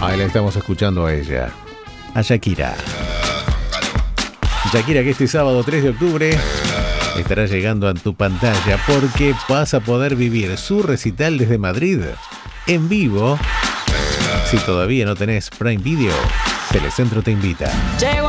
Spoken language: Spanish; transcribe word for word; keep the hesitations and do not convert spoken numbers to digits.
Ahí la estamos escuchando a ella, a Shakira. Shakira, que este sábado tres de octubre estará llegando a tu pantalla porque vas a poder vivir su recital desde Madrid en vivo. Si todavía no tenés Prime Video, Telecentro te invita.